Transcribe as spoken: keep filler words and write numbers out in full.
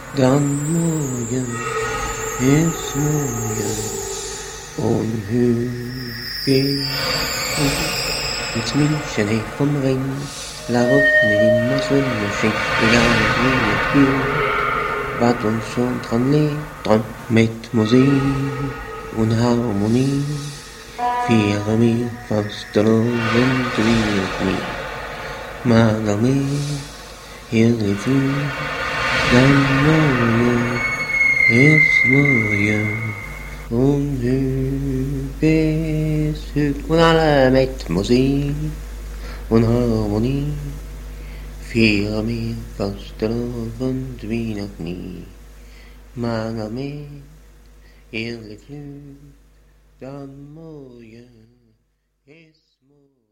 Dan morgen is morgen onhygge. Mit München hey vom Ring, la route immer so schön, egal wie es geht. Wat uns schon dran lebt, dran mit Musik und Harmonie. Vier mir fast drogen drie mir. Maar dan meer, heel even, dan morgen is morgen. Onhygges hygge und alle mit Musik und Harmonie. Vier mir fast drogen drie nog niet. Maar dan meer, heel even, dan morgen is